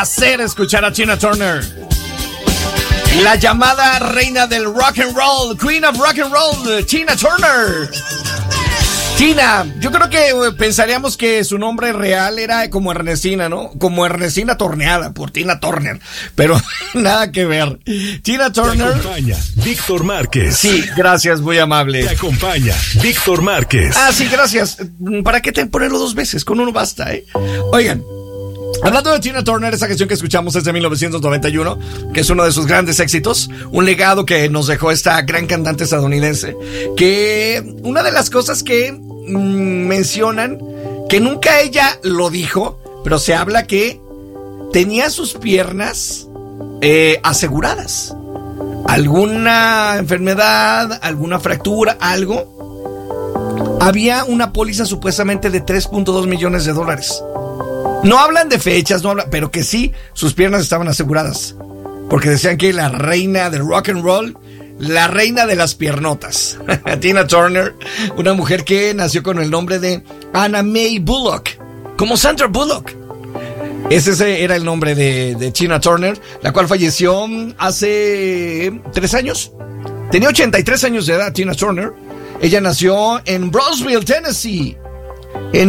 placer escuchar a Tina Turner. La llamada reina del rock and roll, Queen of Rock and Roll, Tina Turner. Tina, yo creo que pensaríamos que su nombre real era como Ernestina, ¿no? Como Ernestina Torneada, por Tina Turner. Pero nada que ver. Tina Turner. Te acompaña Víctor Márquez. Sí, gracias, muy amable. Te acompaña Víctor Márquez. Ah, sí, gracias. ¿Para qué te ponerlo dos veces? Con uno basta, ¿eh? Oigan. Hablando de Tina Turner, esa canción que escuchamos es de 1991, que es uno de sus grandes éxitos, un legado que nos dejó esta gran cantante estadounidense, que una de las cosas que mencionan, que nunca ella lo dijo, pero se habla que tenía sus piernas aseguradas. Alguna enfermedad, alguna fractura, algo. Había una póliza supuestamente de $3.2 millones. No hablan de fechas, no hablan, pero que sí, sus piernas estaban aseguradas. Porque decían que la reina del rock and roll, la reina de las piernotas. Tina Turner, una mujer que nació con el nombre de Anna Mae Bullock, como Sandra Bullock. Ese era el nombre de Tina Turner, la cual falleció hace 3 años. Tenía 83 años de edad, Tina Turner. Ella nació en Brownsville, Tennessee, en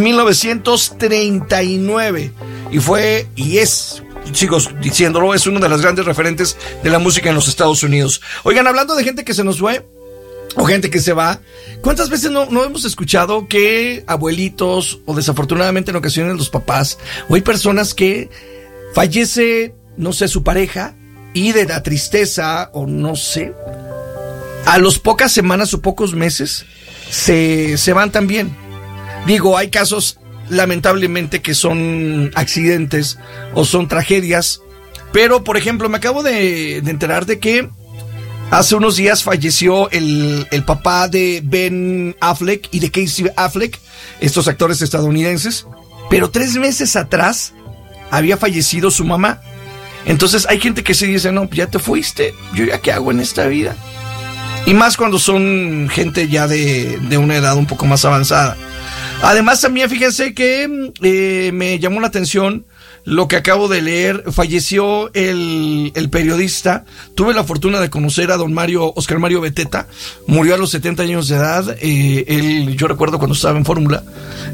1939 y es, sigo diciéndolo, es uno de las grandes referentes de la música en los Estados Unidos. Oigan, hablando de gente que se nos fue o gente que se va, ¿cuántas veces no hemos escuchado que abuelitos o desafortunadamente en ocasiones los papás o hay personas que fallece, no sé, su pareja y de la tristeza o no sé, a las pocas semanas o pocos meses se van también? Digo, hay casos lamentablemente que son accidentes o son tragedias, pero por ejemplo me acabo de enterar de que hace unos días falleció el papá de Ben Affleck y de Casey Affleck, estos actores estadounidenses, pero 3 meses atrás había fallecido su mamá. Entonces hay gente que se dice, no, ya te fuiste, yo ya qué hago en esta vida. Y más cuando son gente ya de una edad un poco más avanzada. Además también fíjense que me llamó la atención lo que acabo de leer. Falleció el periodista. Tuve la fortuna de conocer a don Oscar Mario Beteta. Murió a los 70 años de edad. Yo recuerdo cuando estaba en Fórmula.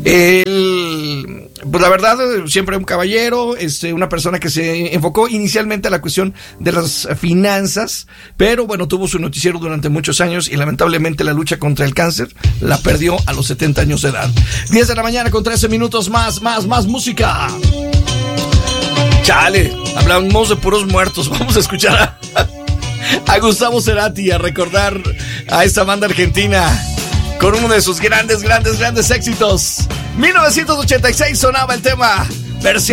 Pues la verdad, siempre un caballero, una persona que se enfocó inicialmente a la cuestión de las finanzas, pero bueno, tuvo su noticiero durante muchos años y lamentablemente la lucha contra el cáncer la perdió a los 70 años de edad. 10 de la mañana con 13 minutos más música. Chale, hablamos de puros muertos. Vamos a escuchar a Gustavo Cerati, a recordar a esta banda argentina con uno de sus grandes éxitos. 1986 sonaba el tema versión